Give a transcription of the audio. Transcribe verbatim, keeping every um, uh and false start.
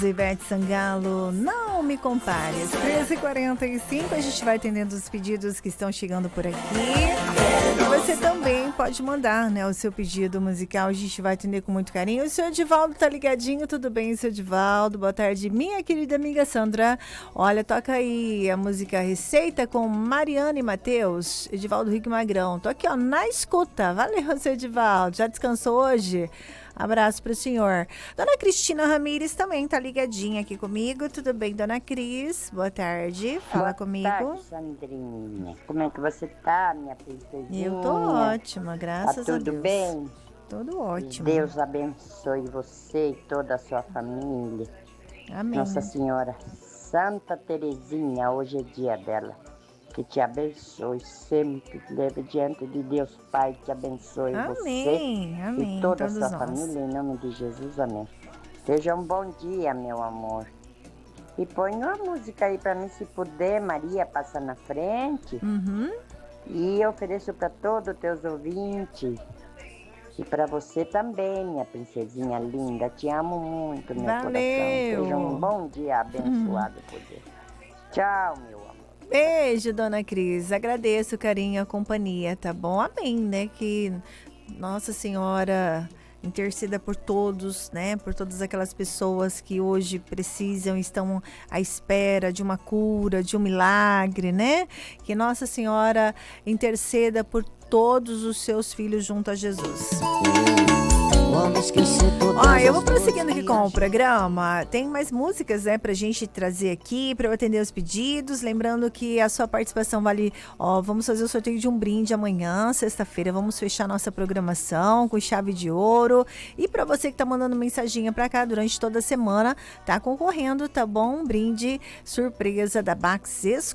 Ivete Sangalo, não me compare. Às treze e quarenta e cinco, a gente vai atendendo os pedidos que estão chegando por aqui. E você também pode mandar, né, o seu pedido musical, a gente vai atender com muito carinho. O seu Edivaldo tá ligadinho, tudo bem, seu Edivaldo? Boa tarde, minha querida amiga Sandra. Olha, toca aí a música Receita com Mariana e Matheus, Edivaldo Rico Magrão. Tô aqui, ó, na escuta. Valeu, seu Edivaldo. Já descansou hoje? Abraço para o senhor. Dona Cristina Ramires também tá ligadinha aqui comigo. Tudo bem, dona Cris? Boa tarde. Fala Boa comigo. Boa tarde, Sandrinha. Como é que você tá, minha princesinha? Eu tô ótima, graças tá a Deus. Tudo bem? Tudo ótimo. Deus abençoe você e toda a sua família. Amém. Nossa Senhora Santa Terezinha, hoje é dia dela. Que te abençoe sempre, leve diante de Deus Pai, te abençoe amém, você amém, e toda a todos sua nós. família, em nome de Jesus, amém. Seja um bom dia, meu amor. E põe uma música aí pra mim, se puder, Maria, passa na frente. Uhum. E eu ofereço pra todos os teus ouvintes. E pra você também, minha princesinha linda. Te amo muito, meu Valeu. coração. Seja um bom dia abençoado uhum. por Deus. Tchau, meu amor. Beijo, dona Cris. Agradeço o carinho e a companhia, tá bom? Amém, né? Que Nossa Senhora interceda por todos, né? Por todas aquelas pessoas que hoje precisam, estão à espera de uma cura, de um milagre, né? Que Nossa Senhora interceda por todos os seus filhos junto a Jesus. Ó, eu vou prosseguindo aqui com o programa. Tem mais músicas, né, pra gente trazer aqui, pra eu atender os pedidos. Lembrando que a sua participação vale, ó, vamos fazer o sorteio de um brinde amanhã, sexta-feira. Vamos fechar nossa programação com chave de ouro. E pra você que tá mandando mensaginha pra cá durante toda a semana, tá concorrendo, tá bom? Um brinde surpresa da Baxes